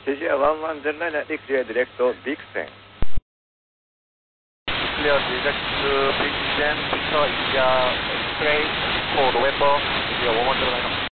CGR 110 at clear direct to Dixon. Clear direct to Dixon, Victor India X-ray, code Weber, CGR 110.